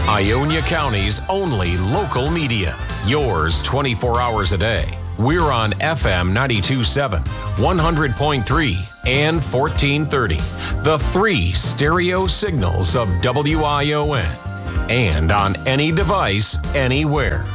Ionia County's only local media. Yours 24 hours a day. We're on FM 92.7, 100.3, and 1430. The three stereo signals of WION. And on any device, anywhere.